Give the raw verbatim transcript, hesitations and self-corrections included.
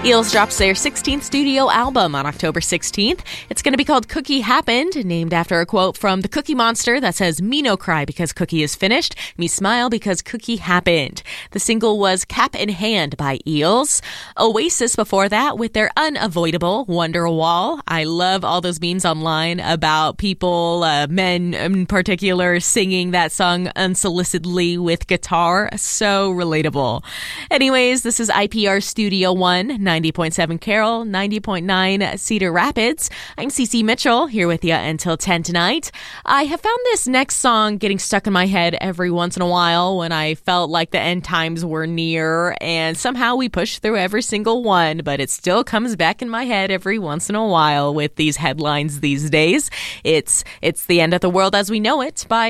Eels drops their sixteenth studio album on October sixteenth. It's going to be called Cookie Happened, named after a quote from the Cookie Monster that says, "Me no cry because Cookie is finished, me smile because Cookie happened." The single was Cap in Hand by Eels. Oasis before that with their unavoidable Wonderwall. I love all those memes online about people, uh, men in particular, singing that song unsolicitedly with guitar. So relatable. Anyways, this is I P R Studio One, ninety point seven Carroll, ninety point nine Cedar Rapids. I'm Cece Mitchell, here with you until ten tonight. I have found this next song getting stuck in my head every once in a while when I felt like the end times were near, and somehow we push through every single one, but it still comes back in my head every once in a while with these headlines these days. It's, it's The End of the World as We Know It by